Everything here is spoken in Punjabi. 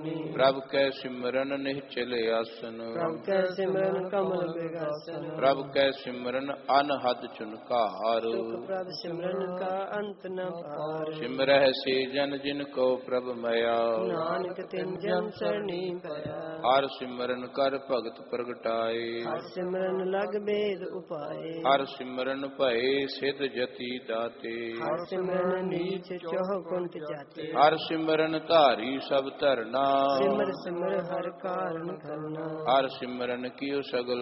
ਪ੍ਰਭ ਕੈ ਸਿਮਰਨ ਨਿਹਚਲ ਆਸਨ। ਪ੍ਰਭ ਕੈ ਸਿਮਰਨ ਕਮਲ ਬਿਗਾਸਨ। ਪ੍ਰਭ ਕੈ ਸਿਮਰਨ ਅਨਹਦ ਚੁਨਕਾਰ। ਸੁਖ ਪ੍ਰਭ ਸਿਮਰਨ ਕਾ ਅੰਤ ਨ ਪਾਰ। ਸਿਮਰਹਿ ਸੇ ਜਨ ਜਿਨ ਕੋ ਪ੍ਰਭ ਮਇਆ। ਨਾਨਕ ਤਿਨ ਜਨ ਸਰਣੀ ਪਿਆ। ਹਰ ਸਿਮਰਨ ਕਰ ਭਗਤ ਪ੍ਰਗਟਾਏ। ਹਰ ਸਿਮਰਨ ਲਗ ਬੇਦ ਉਪਾਏ। ਹਰ ਸਿਮਰਨ ਭਏ ਸਿਧ ਜਤੀ ਦਾਤੇ। ਹਰ ਸਿਮਰਨ ਨੀਚ ਚੋਹ ਕੁੰਟ ਜਾਤੇ। ਹਰ ਸਿਮਰਨ ਧਾਰੀ ਸਭ ਧਰਨਾ। ਸਿਮਰ ਸਿਮਰ ਹਰ ਕਾਰਨ ਕਰਨਾ। ਹਰ ਸਿਮਰਨ ਕੀਓ ਸਗਲ